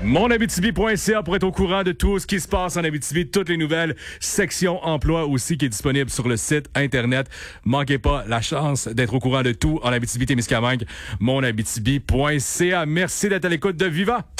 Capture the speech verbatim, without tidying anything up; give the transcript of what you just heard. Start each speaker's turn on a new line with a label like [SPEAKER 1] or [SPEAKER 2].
[SPEAKER 1] mon abitibi point c a pour être au courant de tout ce qui se passe en Abitibi, toutes les nouvelles, section emploi aussi qui est disponible sur le site internet. Manquez pas la chance d'être au courant de tout en Abitibi-Témiscamingue, mon abitibi point c a. Merci d'être à l'écoute de Viva.